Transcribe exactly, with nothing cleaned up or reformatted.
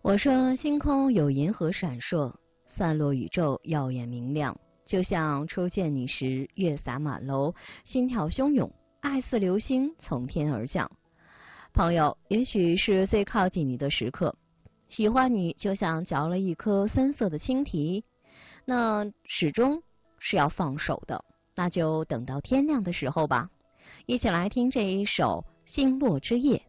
我说星空有银河闪烁，散落宇宙耀眼明亮，就像初见你时月洒满楼，心跳汹涌，爱似流星从天而降。朋友，也许是最靠近你的时刻，喜欢你就像嚼了一颗深色的青提，那始终是要放手的，那就等到天亮的时候吧。一起来听这一首《星落之夜》。